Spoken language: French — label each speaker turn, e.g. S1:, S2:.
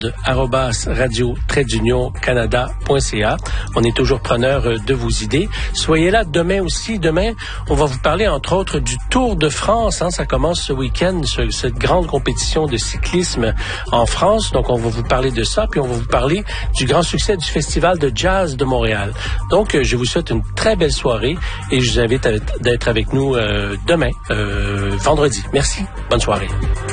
S1: radio-canada.ca. On est toujours preneur de vos idées. Soyez là demain aussi. Demain, on va vous parler entre autres du Tour de France. Ça commence ce week-end, cette grande compétition de cyclisme en France. Donc, on va vous parler de ça. Puis, on va vous parler du grand succès du Festival de jazz de Montréal. Donc, je vous souhaite une très belle soirée et je vous invite d'être avec nous demain, vendredi. Merci. Bonne soirée.